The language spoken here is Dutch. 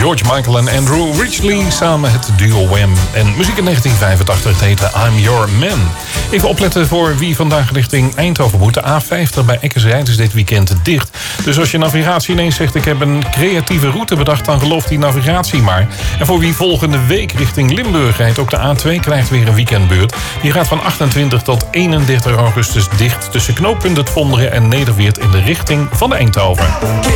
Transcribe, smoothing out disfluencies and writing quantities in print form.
George Michael en Andrew Ridgeley samen het duo Wham. En muziek in 1985, het heette I'm Your Man. Even opletten voor wie vandaag richting Eindhoven moet. De A50 bij Eckersrijd is dit weekend dicht. Dus als je navigatie ineens zegt, ik heb een creatieve route bedacht, dan gelooft die navigatie maar. En voor wie volgende week richting Limburg rijdt, ook de A2 krijgt weer een weekendbeurt. Die gaat van 28 tot 31 augustus dicht tussen knooppunt Het Vonderen en Nederweert in de richting van Eindhoven.